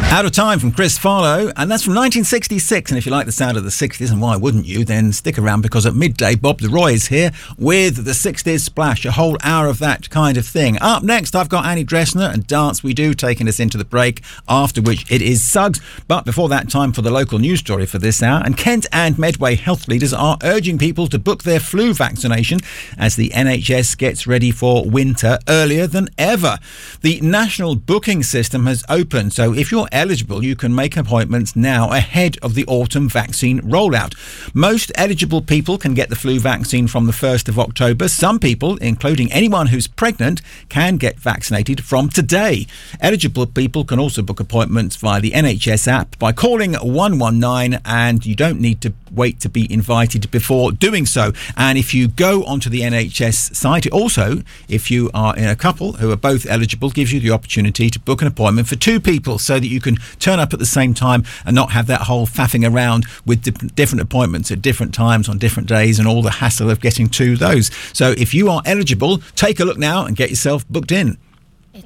Out of Time from Chris Farlow, and that's from 1966. And if you like the sound of the 60s, and why wouldn't you, then stick around, because at midday, Bob the Roy is here with the 60s Splash, a whole hour of that kind of thing. Up next, I've got Annie Dressner and Dance We Do taking us into the break, after which it is Suggs. But before that, time for the local news story for this hour. And Kent and Medway health leaders are urging people to book their flu vaccination as the NHS gets ready for winter earlier than ever. The national booking system has opened, so if you're eligible, you can make appointments now ahead of the autumn vaccine rollout. Most eligible people can get the flu vaccine from the 1st of October. Some people, including anyone who's pregnant, can get vaccinated from today. Eligible people can also book appointments via the NHS app by calling 119, and you don't need to wait to be invited before doing so. And if you go onto the NHS site, it also, if you are in a couple who are both eligible, gives you the opportunity to book an appointment for two people so that you can turn up at the same time and not have that whole faffing around with different appointments at different times on different days and all the hassle of getting to those. So if you are eligible, take a look now and get yourself booked in.